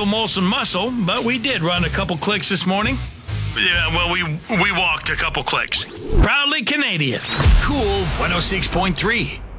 a Molson muscle, but we did run a couple clicks this morning. Yeah, well, we walked a couple clicks. Proudly Canadian. Cool 106.3.